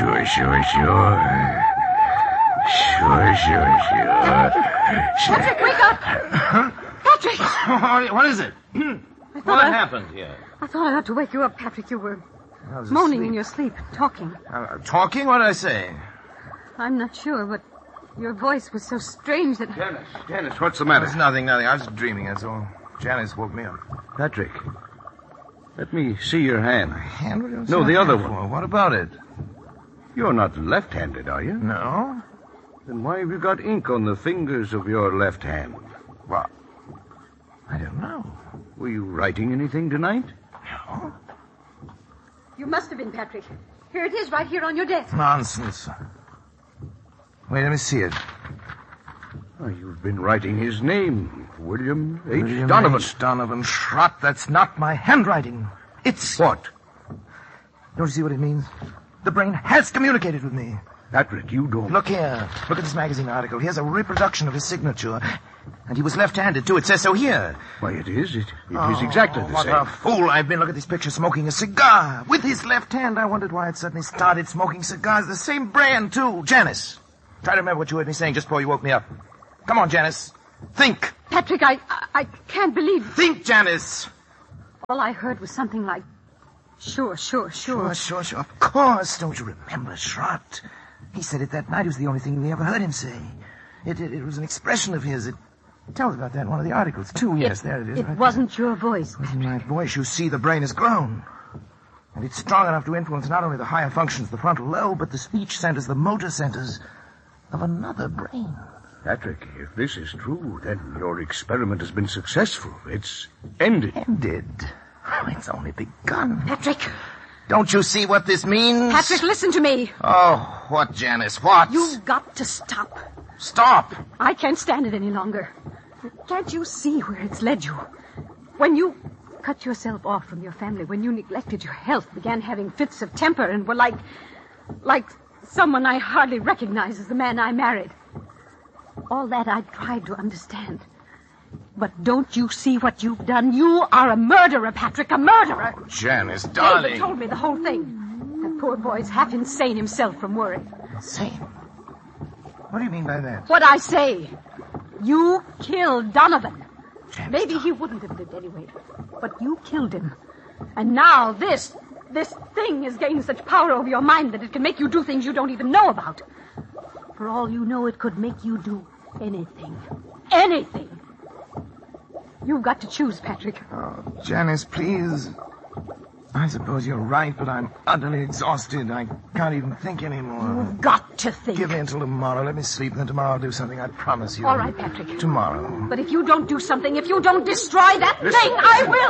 Sure. Patrick, wake up! Patrick! What is it? What happened here? I thought I ought to wake you up, Patrick. You were moaning in your sleep, talking. Talking? What did I say? I'm not sure, but your voice was so strange that... Janice, what's the matter? It's nothing. I was dreaming, that's all. Janice woke me up. Patrick, let me see your hand. Hand? No, the other one. For? What about it? You're not left-handed, are you? No. Then why have you got ink on the fingers of your left hand? What? I don't know. Were you writing anything tonight? No. You must have been, Patrick. Here it is, right here on your desk. Nonsense. Wait, let me see it. Oh, you've been writing his name, William H. Donovan. Donovan. Donovan Schrott. That's not my handwriting. It's... What? Don't you see what it means? The brain has communicated with me. Patrick, you don't... Look here. Look at this magazine article. Here's a reproduction of his signature. And he was left-handed, too. It says so here. Why, it is. It is exactly the what same. What a fool I've been. Look at this picture, smoking a cigar. With his left hand. I wondered why it suddenly started smoking cigars. The same brand, too. Janice, try to remember what you heard me saying just before you woke me up. Come on, Janice. Think. Patrick, I can't believe... Think, Janice. All I heard was something like... Sure. Sure. Of course. Don't you remember, Schrott? He said it that night. It was the only thing we ever heard him say. It was an expression of his. It tells about that in one of the articles, too. Yes, there it is. It wasn't your voice. It wasn't my voice. You see, the brain has grown. And it's strong enough to influence not only the higher functions, the frontal lobe, but the speech centers, the motor centers of another brain. Patrick, if this is true, then your experiment has been successful. It's ended. Ended? Oh, it's only begun. Patrick! Don't you see what this means? Patrick, listen to me. Oh, what, Janice? What? You've got to stop. Stop! I can't stand it any longer. Can't you see where it's led you? When you cut yourself off from your family, when you neglected your health, began having fits of temper, and were like someone I hardly recognize as the man I married. All that I tried to understand. But don't you see what you've done? You are a murderer, Patrick, a murderer. Janice, darling. David told me the whole thing. That poor boy's half insane himself from worry. Insane? What do you mean by that? What I say. You killed Donovan. Janice, Maybe he wouldn't have lived anyway. But you killed him. And now this thing has gained such power over your mind that it can make you do things you don't even know about. For all you know, it could make you do anything. Anything. You've got to choose, Patrick. Oh, Janice, please. I suppose you're right, but I'm utterly exhausted. I can't even think anymore. You've got to think. Give me until tomorrow. Let me sleep, then tomorrow I'll do something. I promise you. All right, Patrick. Tomorrow. But if you don't do something, if you don't destroy that thing, I will.